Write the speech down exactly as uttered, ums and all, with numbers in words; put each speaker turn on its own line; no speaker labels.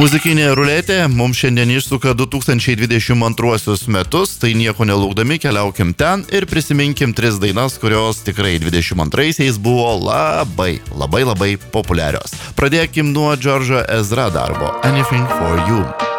Muzikinė ruletė mums šiandien išsuka du tūkstančiai dvidešimt antruosius metus, tai nieko nelaukdami keliaukim ten ir prisiminkim tris dainas, kurios tikrai dvidešimt antraisiais buvo labai, labai, labai populiarios. Pradėkim nuo George'o Ezra darbo Anything for You.